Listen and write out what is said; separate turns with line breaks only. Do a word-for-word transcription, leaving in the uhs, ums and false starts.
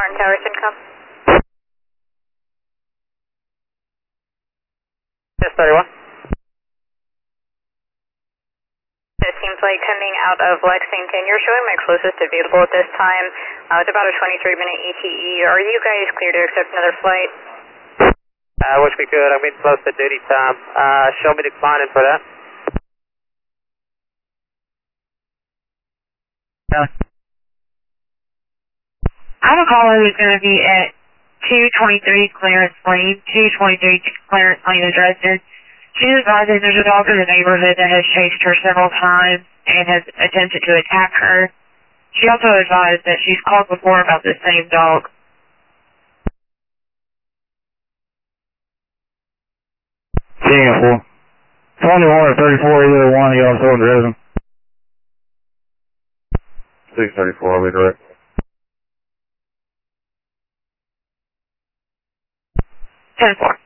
Martin Tower, Syncom.
Yes, thirty-one.
It seems like coming out of Lexington, you're showing my closest available at this time. Uh, it's about a twenty-three minute E T E. Are you guys clear to accept another flight?
I wish we could. I'm getting close to duty time. Uh, show me declining for that.
Yeah. I have a caller who's going to be at two twenty-three Clarence Lane, two twenty-three Clarence Lane in Dresden. She's advising there's a dog in the neighborhood that has chased her several times and has attempted to attack her. She also advised that she's called before about the same dog.
King four. twenty-one or thirty-four, either one of y'all still in Dresden. six thirty-four, I'll be direct.
ten four.